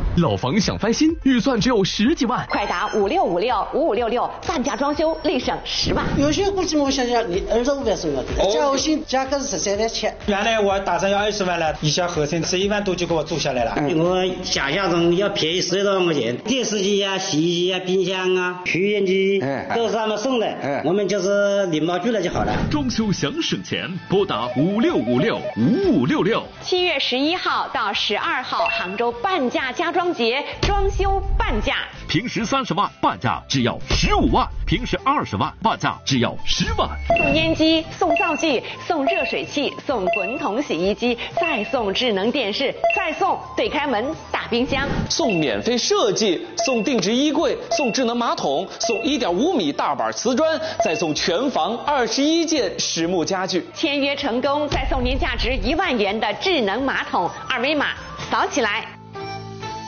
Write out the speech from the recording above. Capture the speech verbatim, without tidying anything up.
老房想翻新，预算只有十几万， 快打五六五六五五六六，半价装修立省十万。 有些估计我想想，你二十五万送要的，加薪价格是十三万七。 原来我打算要二十万了，一下合成十一万多就给我做下来了。 嗯、我想象中要便宜十多万块钱，电视机啊、洗衣机啊、冰箱啊、抽烟机、嗯、都是他们送的，嗯、我们就是领包去了就好了。 装修想省钱，拨打五六五六五五六六。 七月十一号到十二号，杭州半价家装节，装修半价， 平时三十万半价只要十五万，平时二十万半价只要十万。 送烟机，送灶具，送热水器，送滚筒洗衣机，再送智能电视，再送对开门大冰箱， 送免费设计，送定制衣柜，送智能马桶，送一点五米大板瓷砖，再送全房二十一件实木家具。 签约成功，再送您价值一万元的智能马桶，二维码扫起来。